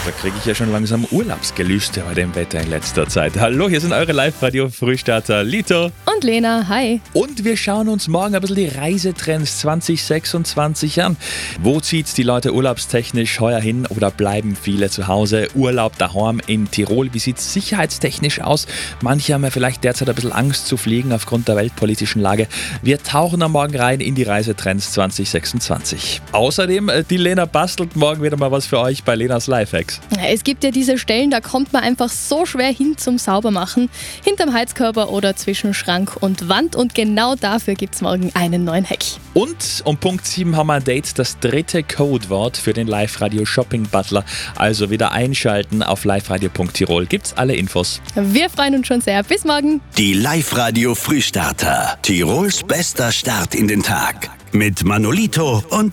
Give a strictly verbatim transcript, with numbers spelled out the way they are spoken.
Da kriege ich ja schon langsam Urlaubsgelüste bei dem Wetter in letzter Zeit. Hallo, hier sind eure Live-Radio-Frühstarter Lito und Lena, hi. Und wir schauen uns morgen ein bisschen die Reisetrends zwanzig sechsundzwanzig an. Wo zieht's die Leute urlaubstechnisch heuer hin oder bleiben viele zu Hause? Urlaub daheim in Tirol, wie sieht's sicherheitstechnisch aus? Manche haben ja vielleicht derzeit ein bisschen Angst zu fliegen aufgrund der weltpolitischen Lage. Wir tauchen am Morgen rein in die Reisetrends zwanzig sechsundzwanzig. Außerdem, die Lena bastelt morgen wieder mal was für euch bei Lenas Lifehacks. Es gibt ja diese Stellen, da kommt man einfach so schwer hin zum Saubermachen. Hinterm Heizkörper oder zwischen Schrank und Wand. Und genau dafür gibt es morgen einen neuen Hack. Und um Punkt sieben haben wir ein Date, das dritte Codewort für den Live-Radio Shopping Butler. Also wieder einschalten auf liveradio punkt tirol. Gibt's alle Infos. Wir freuen uns schon sehr. Bis morgen. Die Live-Radio Frühstarter. Tirols bester Start in den Tag. Mit Manolito und